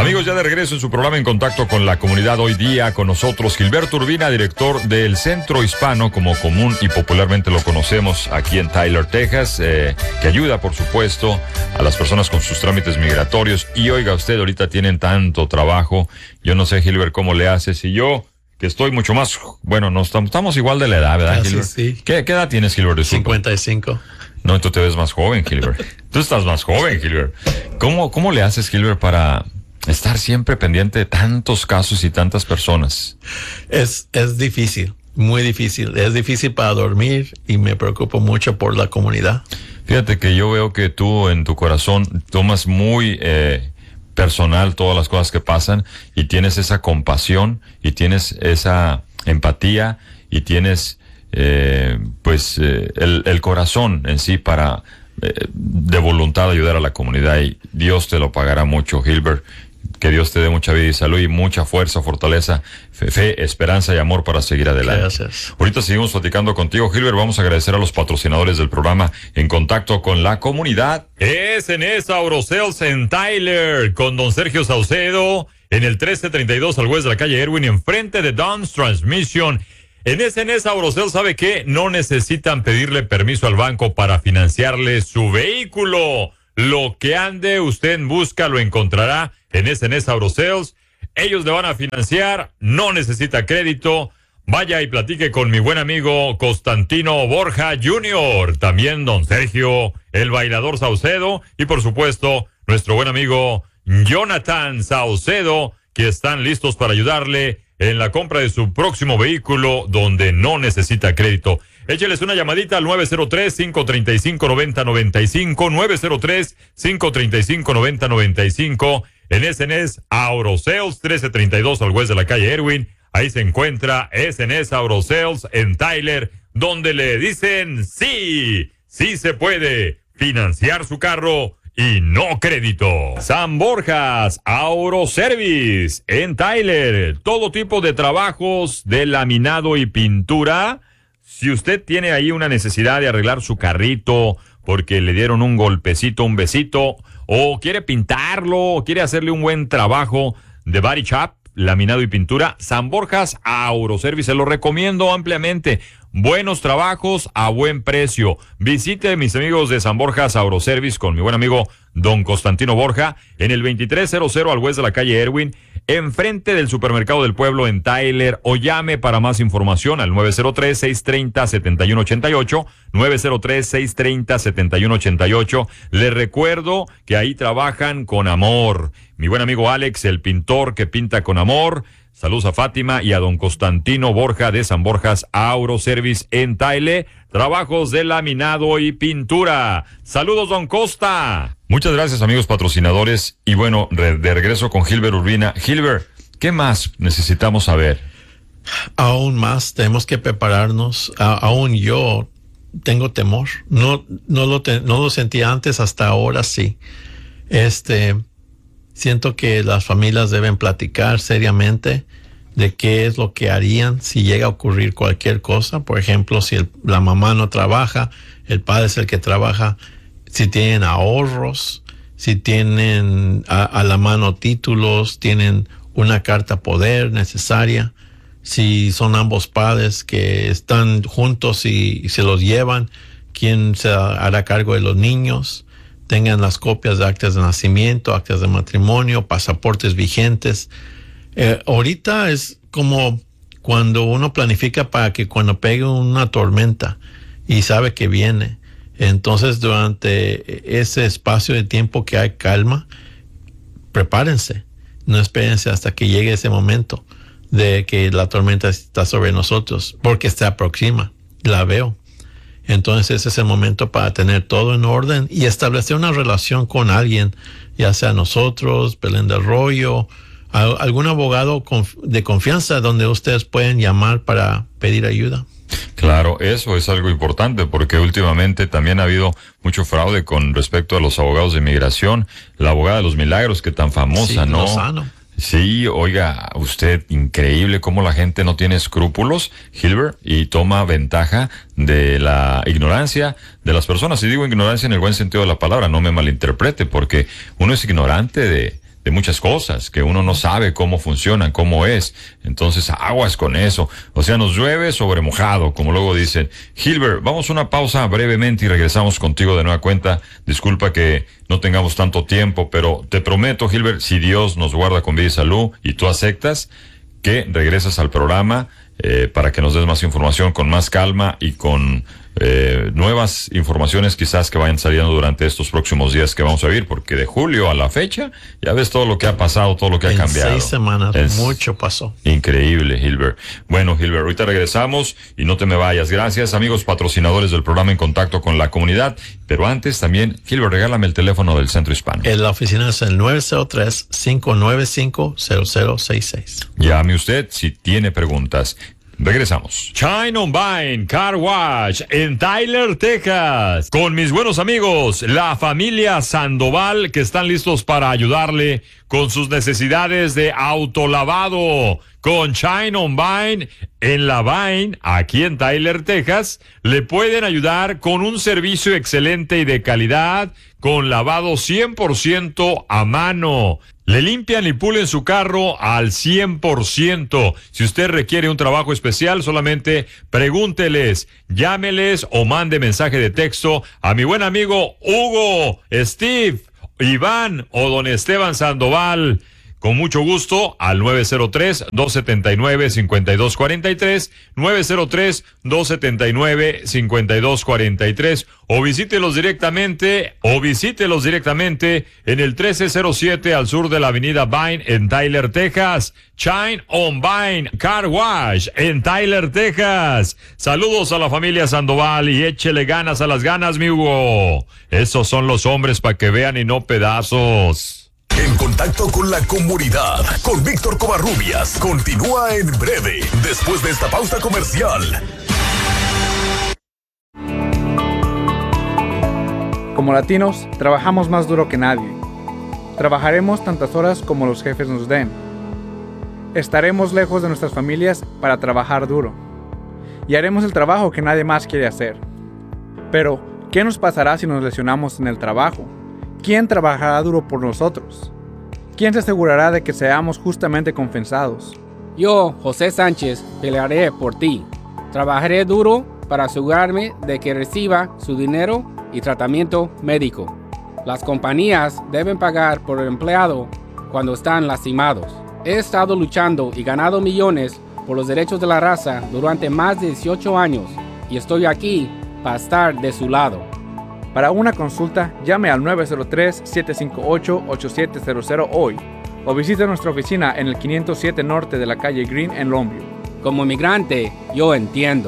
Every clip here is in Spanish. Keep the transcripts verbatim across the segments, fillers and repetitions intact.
Amigos, ya de regreso en su programa En Contacto con la Comunidad, hoy día con nosotros Gilberto Urbina, director del Centro Hispano, como común y popularmente lo conocemos aquí en Tyler, Texas, eh, que ayuda, por supuesto, a las personas con sus trámites migratorios. Y oiga usted, ahorita tienen tanto trabajo, yo no sé, Gilbert, cómo le haces, y yo, que estoy mucho más, bueno, no estamos, estamos igual de la edad, ¿verdad, Casi, Gilbert? sí. ¿Qué, ¿Qué edad tienes, Gilbert? Disculpa. cincuenta y cinco. No, tú te ves más joven, Gilbert. Tú estás más joven, Gilbert. ¿Cómo, cómo le haces, Gilbert, para estar siempre pendiente de tantos casos y tantas personas? Es, es difícil, muy difícil. Es difícil para dormir y me preocupo mucho por la comunidad. Fíjate que yo veo que tú en tu corazón tomas muy eh, personal todas las cosas que pasan y tienes esa compasión y tienes esa empatía y tienes eh, pues eh, el, el corazón en sí para eh, de voluntad de ayudar a la comunidad, y Dios te lo pagará mucho, Gilbert. Que Dios te dé mucha vida y salud y mucha fuerza, fortaleza, fe, fe, esperanza y amor para seguir adelante. Gracias. Ahorita seguimos platicando contigo, Gilbert. Vamos a agradecer a los patrocinadores del programa En Contacto con la Comunidad. Es en esa Aurosales en Tyler, con don Sergio Saucedo, en el trece treinta y dos al oeste de la calle Erwin, enfrente de Don's Transmission. En S N S Aurosales, ¿sabe qué? No necesitan pedirle permiso al banco para financiarle su vehículo. Lo que ande usted en busca lo encontrará en S N S Aurosales. Ellos le van a financiar, no necesita crédito. Vaya y platique con mi buen amigo Constantino Borja junior También don Sergio, el bailador Saucedo. Y por supuesto, nuestro buen amigo Jonathan Saucedo, que están listos para ayudarle en la compra de su próximo vehículo donde no necesita crédito. Écheles una llamadita al nueve cero tres, cinco tres cinco, nueve cero nueve cinco, nueve cero tres, cinco tres cinco, nueve cero nueve cinco. En S N S Aurosales, trece treinta y dos al oeste de la calle Erwin. Ahí se encuentra S N S Aurosales en Tyler, donde le dicen sí, sí se puede financiar su carro y no crédito. San Borjas Auroservice en Tyler, todo tipo de trabajos de laminado y pintura. Si usted tiene ahí una necesidad de arreglar su carrito porque le dieron un golpecito, un besito, o quiere pintarlo, o quiere hacerle un buen trabajo de body shop, laminado y pintura, San Borjas Auroservice, se lo recomiendo ampliamente. Buenos trabajos a buen precio. Visite mis amigos de San Borjas Auroservice con mi buen amigo don Constantino Borja en el veintitrés cero cero al oeste de la calle Erwin, enfrente del Supermercado del Pueblo en Tyler, o llame para más información al nueve cero tres, seis tres cero, siete uno ocho ocho, nueve cero tres, seis tres cero, siete uno ocho ocho. Les recuerdo que ahí trabajan con amor. Mi buen amigo Alex, el pintor que pinta con amor. Saludos a Fátima y a don Constantino Borja de San Borjas Auroservice en Tyler. Trabajos de laminado y pintura. Saludos, don Costa. Muchas gracias, amigos patrocinadores. Y bueno, re- de regreso con Gilbert Urbina. Gilbert, ¿qué más necesitamos saber? Aún más tenemos que prepararnos. A, aún yo tengo temor. No, no lo te, no lo sentía antes, hasta ahora sí. Este, siento que las familias deben platicar seriamente de qué es lo que harían si llega a ocurrir cualquier cosa. Por ejemplo, si el, la mamá no trabaja, el padre es el que trabaja, si tienen ahorros, si tienen a, a la mano títulos, tienen una carta poder necesaria, si son ambos padres que están juntos y, y se los llevan, quién se hará cargo de los niños, tengan las copias de actas de nacimiento, actas de matrimonio, pasaportes vigentes. Eh, ahorita es como cuando uno planifica para que cuando pegue una tormenta y sabe que viene, entonces durante ese espacio de tiempo que hay calma, prepárense, no espérense hasta que llegue ese momento de que la tormenta está sobre nosotros, porque se aproxima, la veo. Entonces ese es el momento para tener todo en orden y establecer una relación con alguien, ya sea nosotros, Belén del Rollo, algún abogado de confianza donde ustedes pueden llamar para pedir ayuda. Claro, eso es algo importante porque últimamente también ha habido mucho fraude con respecto a los abogados de inmigración. La abogada de los milagros, que tan famosa, sí, ¿no? Lozano. Sí, oiga, usted, increíble cómo la gente no tiene escrúpulos, Gilbert, y toma ventaja de la ignorancia de las personas. Y digo ignorancia en el buen sentido de la palabra, no me malinterprete, porque uno es ignorante de de muchas cosas que uno no sabe cómo funcionan, cómo es. Entonces, aguas con eso. O sea, nos llueve sobre mojado, como luego dicen. Gilbert, vamos a una pausa brevemente y regresamos contigo de nueva cuenta. Disculpa que no tengamos tanto tiempo, pero te prometo, Gilbert, si Dios nos guarda con vida y salud y tú aceptas, que regresas al programa eh, para que nos des más información con más calma y con eh, nuevas informaciones quizás que vayan saliendo durante estos próximos días que vamos a vivir, porque de julio a la fecha ya ves todo lo que ha pasado, todo lo que ha en cambiado. Seis semanas, es mucho pasó. Increíble, Gilbert. Bueno, Gilbert, ahorita regresamos y no te me vayas. Gracias, amigos patrocinadores del programa En Contacto con la Comunidad. Pero antes también, Gilbert, regálame el teléfono del Centro Hispano. En la oficina es el nueve cero tres, cinco nueve cinco, cero cero seis seis. Llame usted si tiene preguntas. Regresamos. Shine on Vine Car Wash en Tyler, Texas. Con mis buenos amigos, la familia Sandoval, que están listos para ayudarle con sus necesidades de autolavado. Con Shine on Vine en la Vine, aquí en Tyler, Texas, le pueden ayudar con un servicio excelente y de calidad, con lavado cien por ciento a mano. Le limpian y pulen su carro al cien por ciento. Si usted requiere un trabajo especial, solamente pregúnteles, llámeles o mande mensaje de texto a mi buen amigo Hugo, Steve, Iván o don Esteban Sandoval. Con mucho gusto al nueve cero tres, dos siete nueve, cinco dos cuatro tres, nueve cero tres, dos siete nueve, cinco dos cuatro tres o visítelos directamente o visítelos directamente en el trece cero siete al sur de la avenida Vine en Tyler, Texas. Shine on Vine Car Wash en Tyler, Texas. Saludos a la familia Sandoval y échele ganas a las ganas, mi Hugo. Esos son los hombres para que vean y no pedazos. En Contacto con la Comunidad, con Víctor Covarrubias, continúa en breve, después de esta pausa comercial. Como latinos, trabajamos más duro que nadie. Trabajaremos tantas horas como los jefes nos den. Estaremos lejos de nuestras familias para trabajar duro. Y haremos el trabajo que nadie más quiere hacer. Pero, ¿qué nos pasará si nos lesionamos en el trabajo? ¿Quién trabajará duro por nosotros? ¿Quién se asegurará de que seamos justamente compensados? Yo, José Sánchez, pelearé por ti. Trabajaré duro para asegurarme de que reciba su dinero y tratamiento médico. Las compañías deben pagar por el empleado cuando están lastimados. He estado luchando y ganado millones por los derechos de la raza durante más de dieciocho años y estoy aquí para estar de su lado. Para una consulta, llame al nueve cero tres, siete cinco ocho, ocho siete cero cero hoy o visite nuestra oficina en el quinientos siete Norte de la calle Green en Longview. Como migrante, yo entiendo.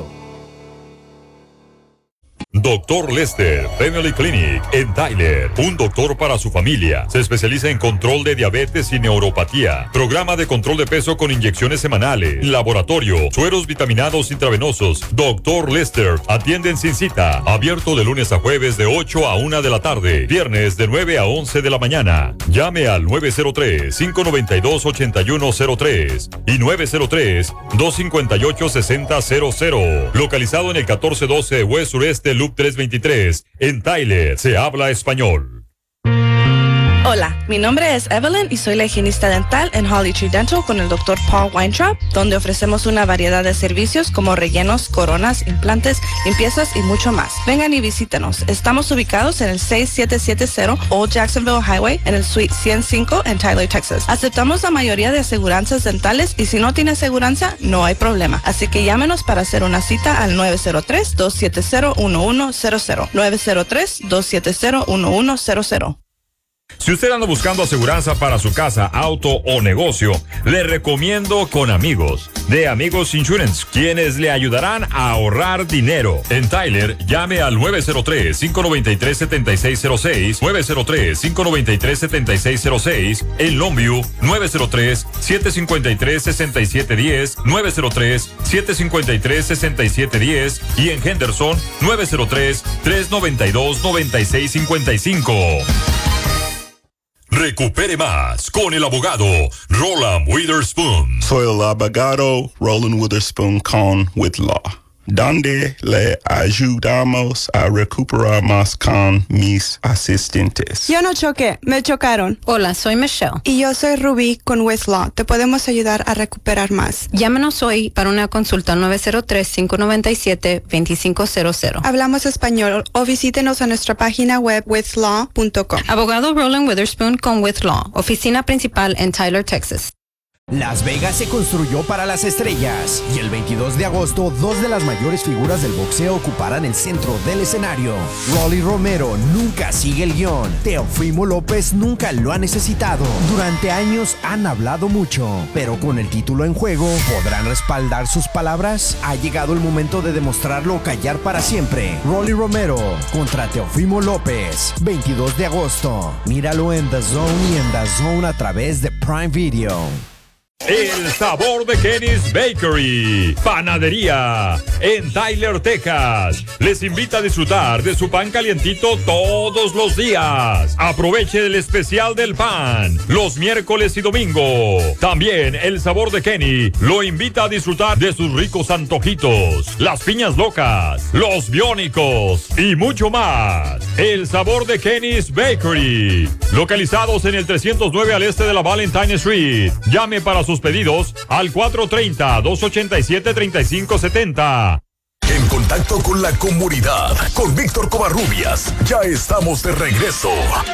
Doctor Lester Family Clinic en Tyler, un doctor para su familia. Se especializa en control de diabetes y neuropatía, programa de control de peso con inyecciones semanales, laboratorio, sueros vitaminados intravenosos. Doctor Lester atiende sin cita, abierto de lunes a jueves de ocho a una de la tarde, viernes de nueve a once de la mañana. Llame al nueve cero tres, cinco nueve dos, ocho uno cero tres y nueve cero tres, dos cinco ocho, seis cero cero cero. Localizado en el catorce doce West Sureste Loop trescientos veintitrés, en Tyler, se habla español. Hola, mi nombre es Evelyn y soy la higienista dental en Holly Tree Dental con el doctor Paul Weintraub, donde ofrecemos una variedad de servicios como rellenos, coronas, implantes, limpiezas y mucho más. Vengan y visítenos. Estamos ubicados en el seis siete siete cero Old Jacksonville Highway en el Suite ciento cinco en Tyler, Texas. Aceptamos la mayoría de aseguranzas dentales y si no tiene aseguranza, no hay problema. Así que llámenos para hacer una cita al nueve cero tres, dos siete cero, uno uno cero cero. nueve cero tres, dos siete cero, uno uno cero cero. Si usted anda buscando aseguranza para su casa, auto o negocio, le recomiendo con Amigos, de Amigos Insurance, quienes le ayudarán a ahorrar dinero. En Tyler, llame al nueve cero tres, cinco nueve tres, siete seis cero seis, nueve cero tres, cinco nueve tres, siete seis cero seis, en Longview, nueve cero tres, siete cinco tres, seis siete uno cero, nueve cero tres, siete cinco tres, seis siete uno cero y en Henderson, nueve cero tres, tres nueve dos, nueve seis cinco cinco. Recupere más con el abogado Roland Witherspoon. Soy el abogado Roland Witherspoon con With Law. donde le ayudamos a recuperar más con mis asistentes. Yo no choqué, me chocaron. Hola, soy Michelle. Y yo soy Ruby con Westlaw. Te podemos ayudar a recuperar más. Llámenos hoy para una consulta al nueve cero tres, cinco nueve siete, dos cinco cero cero. Hablamos español o visítenos a nuestra página web westlaw punto com. Abogado Roland Witherspoon con Westlaw. Oficina principal en Tyler, Texas. Las Vegas se construyó para las estrellas y el veintidós de agosto dos de las mayores figuras del boxeo ocuparán el centro del escenario. Rolly Romero nunca sigue el guión. Teofimo López nunca lo ha necesitado. Durante años han hablado mucho, pero con el título en juego, ¿podrán respaldar sus palabras? Ha llegado el momento de demostrarlo o callar para siempre. Rolly Romero contra Teofimo López, veintidós de agosto. Míralo en The Zone y en The Zone a través de Prime Video. El sabor de Kenny's Bakery, panadería en Tyler, Texas. Les invita a disfrutar de su pan calientito todos los días. Aproveche el especial del pan los miércoles y domingo. También el sabor de Kenny lo invita a disfrutar de sus ricos antojitos, las piñas locas, los biónicos y mucho más. El sabor de Kenny's Bakery, localizados en el trescientos nueve al este de la Valentine Street. Llame para sus pedidos al cuatro tres cero, dos ocho siete, tres cinco siete cero. En contacto con la comunidad, con Víctor Covarrubias. Ya estamos de regreso.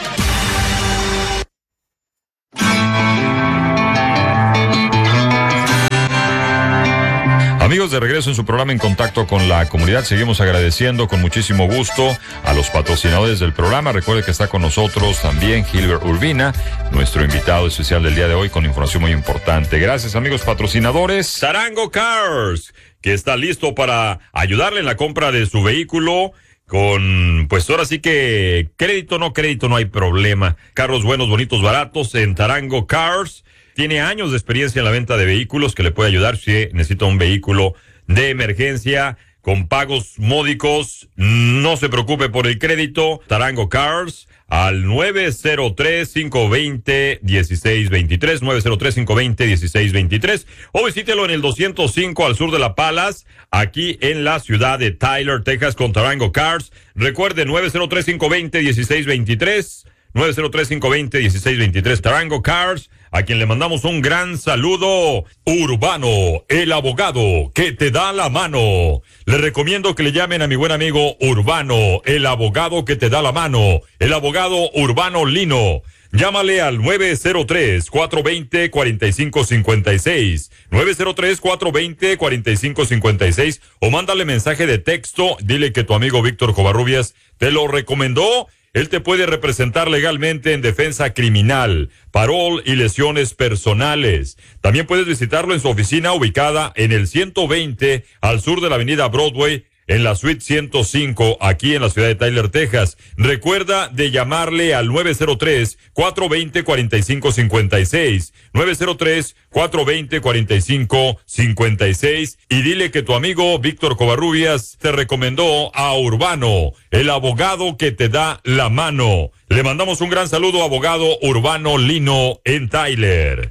Amigos, de regreso en su programa En Contacto con la Comunidad. Seguimos agradeciendo con muchísimo gusto a los patrocinadores del programa. Recuerde que está con nosotros también Gilbert Urbina, nuestro invitado especial del día de hoy, con información muy importante. Gracias, amigos patrocinadores. Tarango Cars, que está listo para ayudarle en la compra de su vehículo. Con, pues ahora sí que crédito, no crédito, no hay problema. Carros buenos, bonitos, baratos en Tarango Cars. Tiene años de experiencia en la venta de vehículos, que le puede ayudar si necesita un vehículo de emergencia con pagos módicos. No se preocupe por el crédito. Tarango Cars al nueve cero tres, cinco dos cero, uno seis dos tres, nueve cero tres, cinco dos cero, uno seis dos tres, o visítelo en el doscientos cinco al sur de La Palas, aquí en la ciudad de Tyler, Texas, con Tarango Cars. Recuerde, nueve cero tres, cinco dos cero, uno seis dos tres, nueve cero tres, cinco dos cero, uno seis dos tres, Tarango Cars, a quien le mandamos un gran saludo. Urbano, el abogado que te da la mano. Le recomiendo que le llamen a mi buen amigo Urbano, el abogado que te da la mano, el abogado Urbano Lino. Llámale al nueve cero tres, cuatro dos cero, cuatro cinco cinco seis, nueve cero tres, cuatro dos cero, cuatro cinco cinco seis, o mándale mensaje de texto, dile que tu amigo Víctor Covarrubias te lo recomendó. Él te puede representar legalmente en defensa criminal, parol y lesiones personales. También puedes visitarlo en su oficina ubicada en el ciento veinte al sur de la avenida Broadway, en la suite ciento cinco, aquí en la ciudad de Tyler, Texas. Recuerda de llamarle al nueve cero tres, cuatro dos cero, cuatro cinco cinco seis, nueve cero tres, cuatro dos cero, cuatro cinco cinco seis, y dile que tu amigo Víctor Covarrubias te recomendó a Urbano, el abogado que te da la mano. Le mandamos un gran saludo, abogado Urbano Lino en Tyler.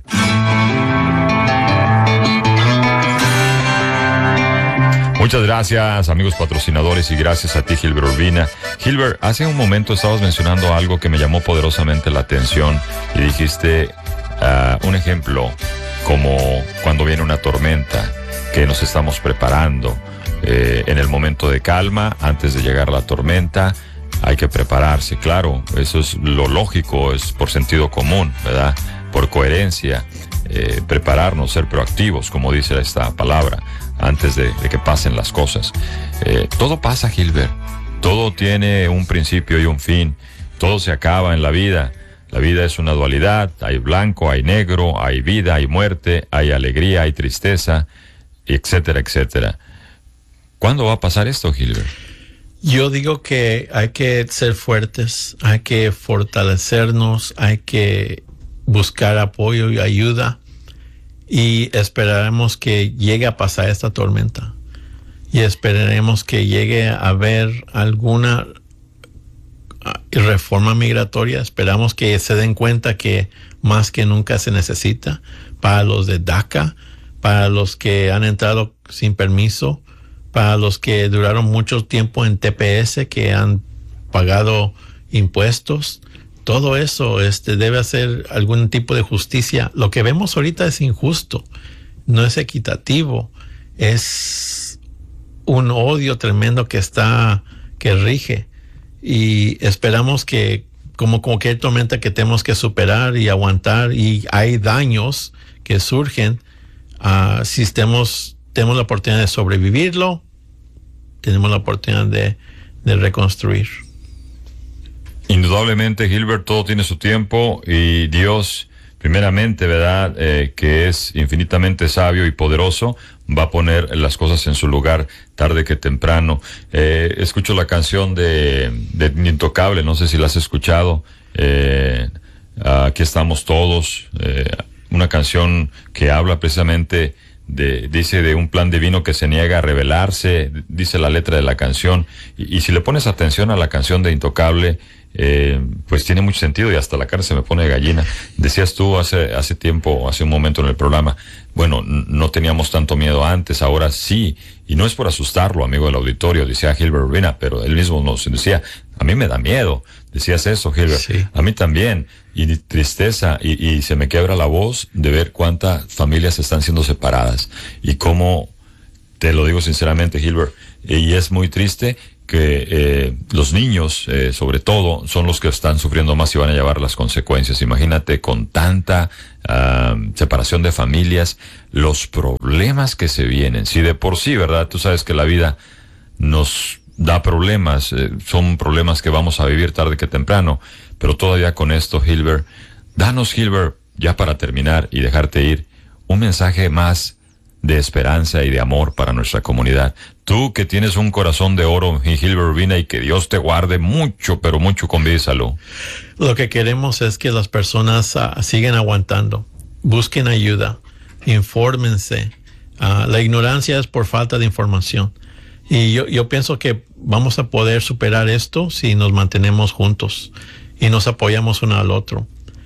Muchas gracias, amigos patrocinadores, y gracias a ti, Gilbert Urbina. Gilbert, hace un momento estabas mencionando algo que me llamó poderosamente la atención y dijiste uh, un ejemplo como cuando viene una tormenta, que nos estamos preparando. Eh, en el momento de calma, antes de llegar la tormenta, hay que prepararse, claro, eso es lo lógico, es por sentido común, ¿verdad? Por coherencia, eh, prepararnos, ser proactivos, como dice esta palabra, antes de, de que pasen las cosas. Eh, todo pasa, Gilbert. Todo tiene un principio y un fin. Todo se acaba en la vida. La vida es una dualidad. Hay blanco, hay negro, hay vida, hay muerte, hay alegría, hay tristeza, etcétera, etcétera. ¿Cuándo va a pasar esto, Gilbert? Yo digo que hay que ser fuertes, hay que fortalecernos, hay que buscar apoyo y ayuda. Y esperaremos que llegue a pasar esta tormenta. Y esperaremos que llegue a haber alguna reforma migratoria. Esperamos que se den cuenta que más que nunca se necesita para los de DACA, para los que han entrado sin permiso, para los que duraron mucho tiempo en T P S, que han pagado impuestos. Todo eso este, debe hacer algún tipo de justicia. Lo que vemos ahorita es injusto, no es equitativo, es un odio tremendo que está, que rige, y esperamos que como cualquier tormenta que tenemos que superar y aguantar, y hay daños que surgen, uh, si estemos, tenemos la oportunidad de sobrevivirlo, tenemos la oportunidad de, de reconstruir. Indudablemente, Gilbert, todo tiene su tiempo, y Dios, primeramente, ¿verdad?, eh, que es infinitamente sabio y poderoso, va a poner las cosas en su lugar tarde que temprano. Eh, escucho la canción de, de Intocable, no sé si la has escuchado, eh, Aquí estamos todos, eh, una canción que habla precisamente de, dice de un plan divino que se niega a revelarse, dice la letra de la canción, y, y si le pones atención a la canción de Intocable, Eh, pues tiene mucho sentido, y hasta la carne se me pone de gallina. Decías tú hace hace tiempo, hace un momento en el programa, bueno, n- no teníamos tanto miedo antes, ahora sí, y no es por asustarlo, amigo del auditorio, decía Gilbert Urbina, pero él mismo nos decía, a mí me da miedo. Decías eso, Gilbert. Sí. A mí también, y tristeza, y, y se me quiebra la voz de ver cuántas familias están siendo separadas, y cómo, te lo digo sinceramente, Gilbert, y es muy triste que eh, los niños, eh, sobre todo, son los que están sufriendo más y van a llevar las consecuencias. Imagínate, con tanta uh, separación de familias, los problemas que se vienen. Si de por sí, ¿verdad? Tú sabes que la vida nos da problemas, eh, son problemas que vamos a vivir tarde que temprano, pero todavía con esto, Gilbert, danos, Gilbert, ya para terminar y dejarte ir, un mensaje más de esperanza y de amor para nuestra comunidad. Tú que tienes un corazón de oro, Gilbert Urbina, y que Dios te guarde mucho, pero mucho con vida y salud. Lo que queremos es que las personas uh, sigan aguantando, busquen ayuda, infórmense. Uh, la ignorancia es por falta de información. Y yo, yo pienso que vamos a poder superar esto si nos mantenemos juntos y nos apoyamos uno al otro.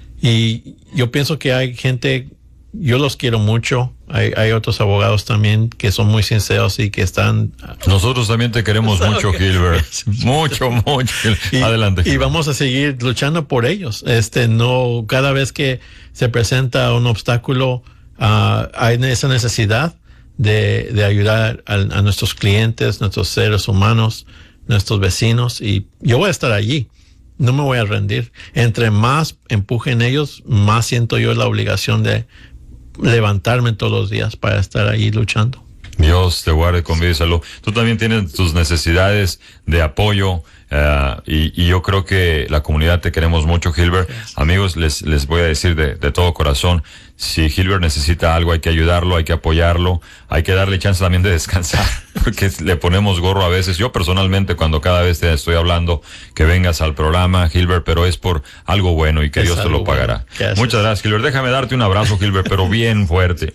Y yo pienso que hay gente, yo los quiero mucho. Hay, hay otros abogados también que son muy sinceros y que están... Nosotros también te queremos mucho, Gilbert. Mucho, mucho. Y, Adelante, Gilbert. Y vamos a seguir luchando por ellos. Este, no, cada vez que se presenta un obstáculo, uh, hay esa necesidad de, de ayudar a, a nuestros clientes, nuestros seres humanos, nuestros vecinos, y yo voy a estar allí. No me voy a rendir. Entre más empujen ellos, más siento yo la obligación de levantarme todos los días para estar ahí luchando. Dios te guarde con vida y salud. Tú también tienes tus necesidades de apoyo, uh, y, y yo creo que la comunidad te queremos mucho, Gilbert. Yes. Amigos, les, les voy a decir de, de todo corazón, si Gilbert necesita algo, hay que ayudarlo, hay que apoyarlo, hay que darle chance también de descansar, porque le ponemos gorro a veces. Yo personalmente, cuando cada vez te estoy hablando que vengas al programa, Gilbert, pero es por algo bueno y que es Dios te lo pagará. Bueno. Muchas gracias, Gilbert. Déjame darte un abrazo, Gilbert, pero bien fuerte.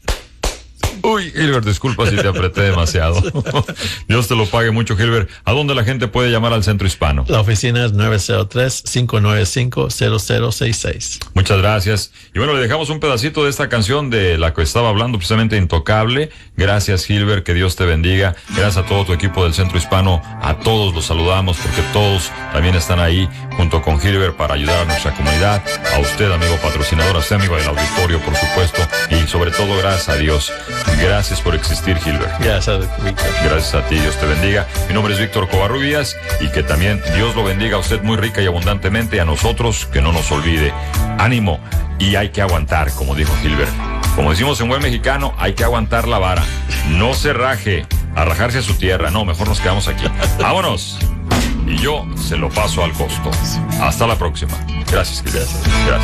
Uy, Gilbert, disculpa si te apreté demasiado. Dios te lo pague mucho, Gilbert. ¿A dónde la gente puede llamar al Centro Hispano? La oficina es nueve cero tres, cinco nueve cinco, cero cero seis seis. Muchas gracias. Y bueno, le dejamos un pedacito de esta canción de la que estaba hablando, precisamente Intocable. Gracias, Gilbert, que Dios te bendiga. Gracias a todo tu equipo del Centro Hispano. A todos los saludamos, porque todos también están ahí junto con Gilbert para ayudar a nuestra comunidad. A usted, amigo patrocinador, a usted, amigo del auditorio, por supuesto. Y sobre todo, gracias a Dios. Gracias por existir, Gilbert. Gracias, Víctor. Gracias a ti, Dios te bendiga. Mi nombre es Víctor Covarrubias, y que también Dios lo bendiga a usted muy rica y abundantemente, y a nosotros que no nos olvide. Ánimo, y hay que aguantar, como dijo Gilbert. Como decimos en buen mexicano, hay que aguantar la vara. No se raje, a rajarse a su tierra. No, mejor nos quedamos aquí. ¡Vámonos! Y yo se lo paso al costo. Hasta la próxima. Gracias, Gilbert. Gracias.